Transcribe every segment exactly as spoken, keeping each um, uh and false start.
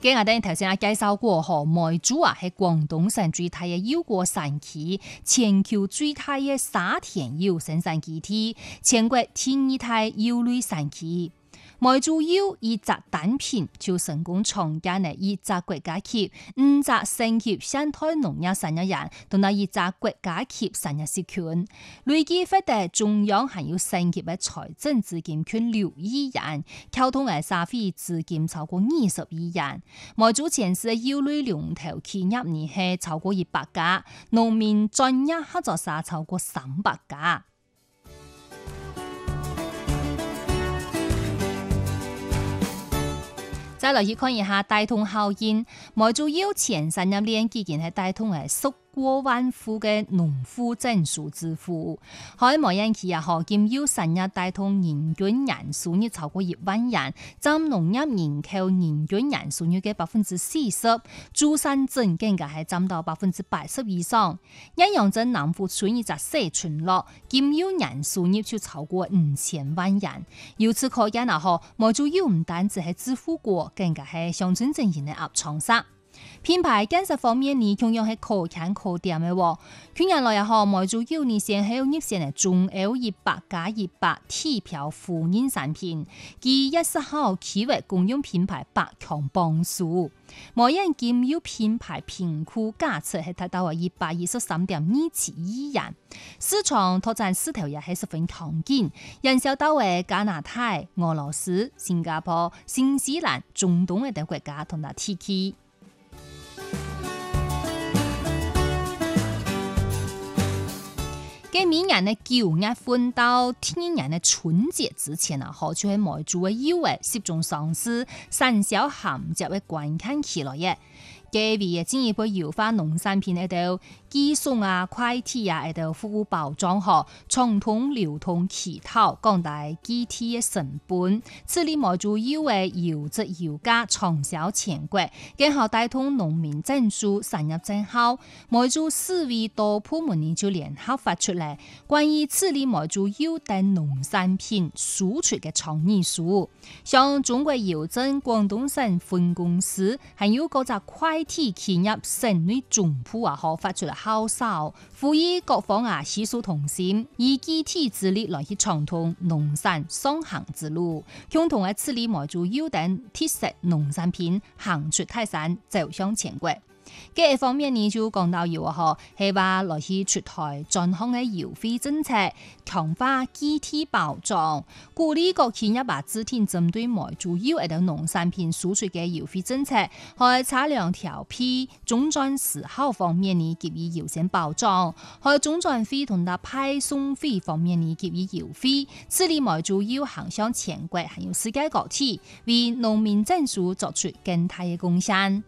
今日等頭先啊介紹過吼，梅州啊係廣東省最大嘅有果產區，全球最大嘅沙田柚生產基地，全國第二大柚類產區。梅州柚以隻單品就成功創建嘅以隻國家級五隻升級生態農業產業園，同埋以隻國家級產業社群，累計獲得中央還有升級嘅財政資金圈六億元，交通嘅社會資金超過二十億元。梅州全市嘅柚類龍頭企業呢係超過一百家，農民專業合作社超過三百家。再來去看一下帶動效應，梅州柚前三年連幾件係帶動係數過萬戶嘅農戶整數致富，喺梅園期啊，何金柚三日帶動人均人數呢超過一萬人，佔農業人口人均人數呢嘅百分之四十，主產證更加係佔到百分之八十以上。一樣在南富村一隻小村落，金柚人數呢就超過五千萬人。由此可見啊，嗬，梅州柚唔單止係致富過，更加係鄉村振興嘅壓創殺。品牌建設方面呢，同樣係可圈可點嘅喎。去年來啊，梅州柚呢先係有入選嘅中歐一百加一百地票富人產品，繼一十號企業公用品牌百強榜數。梅園金柚品牌評估價值係達到啊一百二十三點二七億元，市場拓展勢頭也係十分強勁，營銷到嘅加拿大、俄羅斯、新加坡、新西蘭、中東嘅等國家同埋地區。喺每年嘅九月份到天年嘅春節之前啊，好就係梅州嘅柚嘅集中上市、產銷銜接嘅關鍵期來嘅。介為進一步優化農產品喺度寄送啊、快遞啊喺度服務包裝後，暢通流通渠道，降低基地嘅成本，處理梅州柚嘅柚質柚價暢銷全國，更好帶動農民整數產業振興。梅州市委多部門呢就聯合發出嚟關於處理梅州柚等農產品輸出嘅倡議書，向中國郵政廣東省分公司還有嗰隻快遞企業省內總鋪啊，好發出嚟號召，呼籲各方啊攜手同心，以集體之力來去暢通農產雙行之路，共同嚟處理梅州柚等特色農產品行出泰山，走向全國。嘅一方面呢就講到柚啊，係話來去出台專項嘅柚費政策，強化集體包裝，鼓勵各企業把指定針對梅州柚等農產品輸出嘅柚費政策，喺測量調批、中轉時效方面呢給予優先包裝，喺中轉費同埋派送費方面呢給予優惠，處理梅州柚行向全國還有世界各地，為農民整數作出更大嘅貢獻。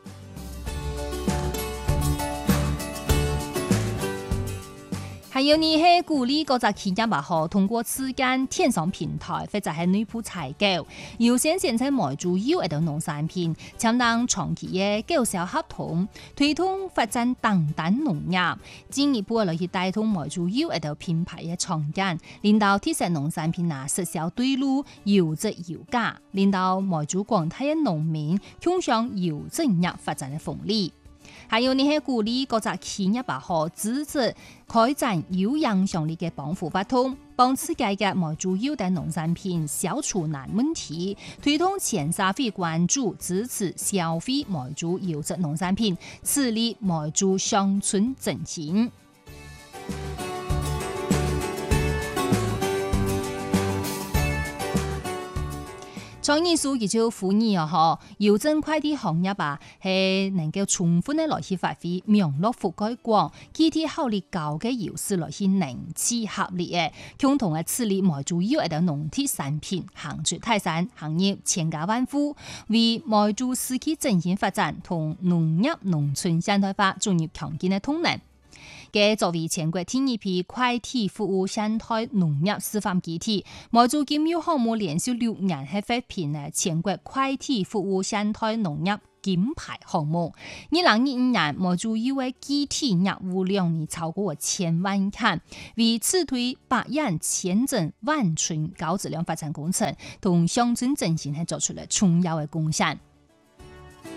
還有呢係鼓勵各隻企業把好通過此間電商平台或者係內部採購，優先選擇梅州柚等農產品，簽訂長期嘅購銷合同，推動發展當代農業，進一步來去帶動梅州柚等品牌嘅創建，令到特色農產品啊實銷對路，柚質柚價，令到梅州廣大嘅農民共享柚產業發展嘅紅利。還有呢係鼓勵各隻企業把好支持開展有影響力嘅幫扶發通，幫此解決梅州柚等農產品消除難問題，推動全社會關注支持消費梅州柚質農產品，處理梅州鄉村振興。倡議書亦就呼籲啊，嗬，郵政快遞行業啊，係能夠充分嘅來去發揮網絡覆蓋廣、集體效率高嘅優勢來去能持合力嘅，共同嘅處理梅州柚等農特產品行出泰山，行業千家萬戶，為梅州市區振興發展同農業農村現代化進入強勁嘅動能。嘅作為全國第一批快遞服務現代農業示範基地，梅州金柚項目連續六年係發評嘅全國快遞服務現代農業金牌項目。二零二五年，梅州柚嘅集體業務量呢超過千萬件，為此推百億千整萬村高質量發展工程同鄉村振興係做出了重要嘅貢獻。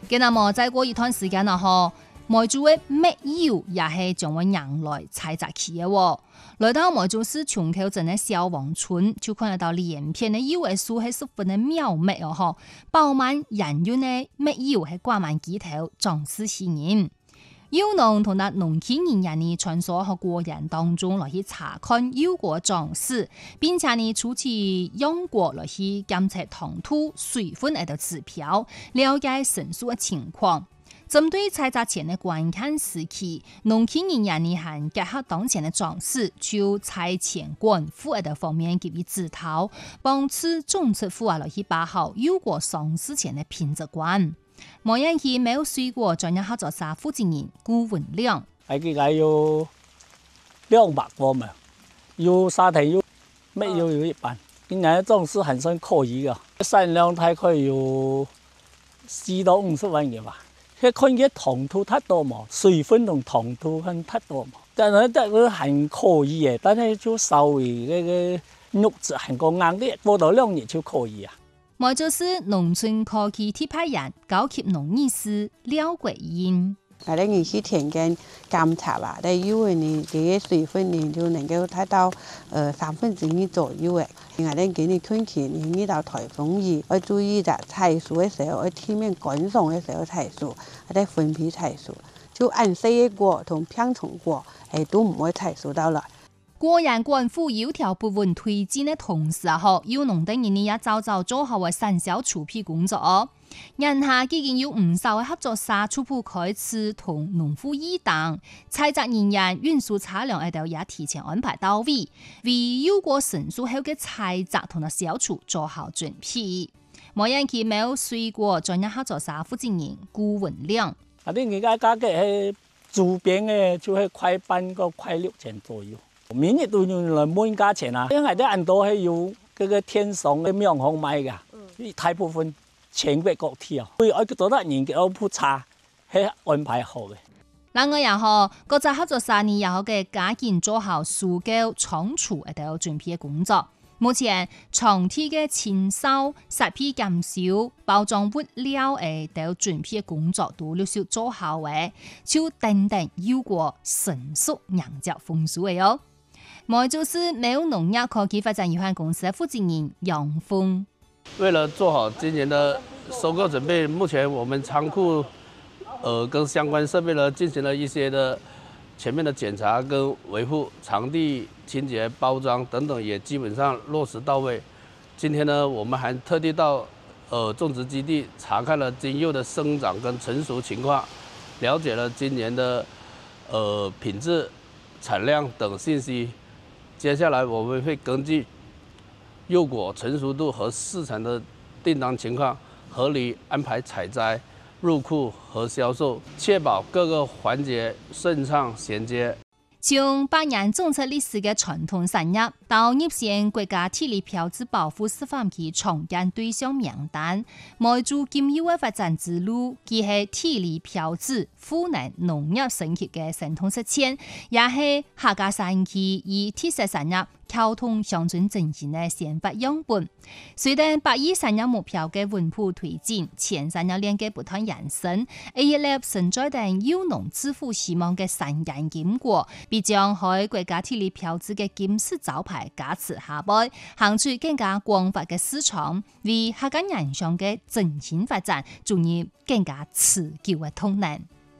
咁那麼再過一段時間啦，嗬，梅州嘅麥柚也係將會迎來採摘期嘅喎。來到梅州市松口鎮嘅消防村，就看得到連片嘅柚嘅樹係十分嘅妙美哦，嗬，飽滿圓潤嘅麥柚係掛滿枝頭，壯士喜人。柚農同那農村人員呢穿梭喺果園當中來去查看柚果長勢，並且呢出去用果來去監測糖度、水分喺度指標，了解成熟嘅情況。針對採摘前嘅關鍵時期，農村人員呢係結合當前嘅長勢，就採前管輔喺度方面給予指導，幫助種植戶啊來去把好柚果上市前嘅品質關。莫人去沒有水果專業合作社負責人顧文亮， 係佢家有兩百個嘛，有沙田柚，麥柚有一半，今年種是還算可以嘅，產量大概有四到五十萬嘅吧。佢看佢糖度太多嘛，水分同糖度很太多嘛，但係這個還可以嘅，但係就稍微嗰個肉質還過硬啲，過到兩日就可以啊。 梅州市農村科技特派員高級農藝師廖桂英， 我哋去田間監察啊，但因為呢啲水分呢就能夠睇到呃三分之二左右嘅。我哋今年春天呢遇到颱風雨，要注意就採樹嘅時候，要地面乾爽嘅時候採樹，我哋分批採樹，就按細嘅果同片蟲果，誒都唔會採樹到啦。 果園管輔有條部分推進的同時啊，嗬，柚農等人呢也早早做好嘅產銷儲備工作哦。眼下已經有唔少嘅合作社初步開始同農戶議談，採摘人員運輸車輛喺度也提前安排到位，為柚果成熟後嘅採摘同埋銷售做好準備。莫人去沒有水果專業合作社負責人顧文亮， 啊，你而家價格係主邊嘅就係快半個快六千左右。每日都用來滿價錢啊！因為啲人都係有嗰個天上嘅苗行買㗎，嗯、大部分全國各地啊，所以我做得人嘅我鋪茶係安排好嘅。 另外又好，各隻合作社呢又好嘅加緊做好樹膠倉儲一啲準備嘅工作。目前場地嘅清掃、設備減少、包裝物料誒都準備嘅工作都陸續做好嘅，就等等柚果成熟釀造豐收嘅喲。梅州市梅有農業科技發展有限公司的負責人楊峰， 為了做好今年的收購準備，目前我們倉庫，呃，跟相關設備呢進行了一些的全面的檢查跟維護，場地清潔、包裝等等也基本上落實到位。今天呢，我們還特地到呃種植基地查看了今柚的生長跟成熟情況，了解了今年的呃品質、產量等信息。接下來我們會根據柚果成熟度和市場的訂單情況，合理安排採摘、入庫和銷售，確保各個環節順暢銜接。 從百年種植歷史嘅傳統產業到入選國家地理標誌保護示範區重點對象名單，梅州金柚嘅發展之路，既係地理標誌富能農業升級嘅成功實踐，也係客家山區以特色產業溝通鄉村振興嘅先發樣本。隨着百億產業目標嘅穩步推進，前產業鏈嘅不斷延伸，一粒存在等柚農致富希望嘅產業經過，必將喺國家地理標誌嘅金字招牌加持下擺，行出更加廣闊嘅市場，為客家人上嘅振興發展注入更加持久嘅動能。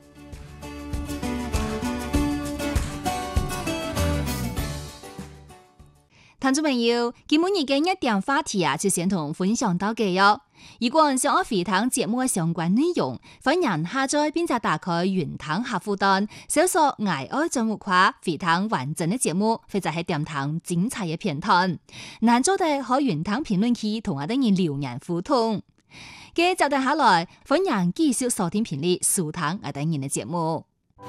聽眾朋友，今日嘅一點話題啊，就先同分享到嘅喲。如果想要回聽節目嘅相關內容，歡迎下載並且打開雲聽客戶端，搜索愛愛節目話回聽完整嘅節目，或者係點聽精彩嘅片段。難做嘅可雲聽評論區同我哋人留言互動。嘅就等下來，歡迎繼續收聽頻率收聽我哋人嘅節目。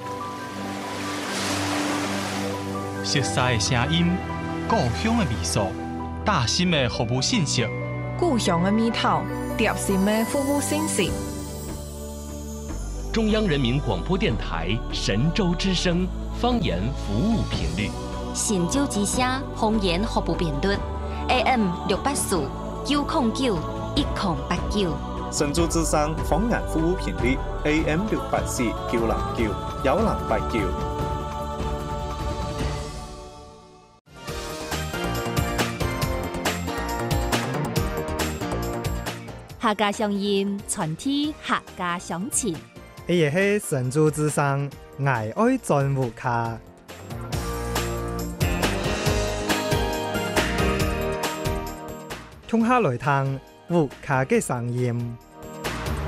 熟悉嘅聲音。故鄉的味素，大心的服務信息； 故鄉的味道，貼心的服務信息。 中央人民廣播電台神州之聲方言服務頻率。 神州之聲方言服務頻率 A M 六八四九零九一零八九。 神州之声方言服務頻率 A M 六八四九零九幺零八九。 客家鄉音傳遞客家鄉情。 伊也係神州之聲愛愛全無卡。聽下來聽有卡嘅聲音。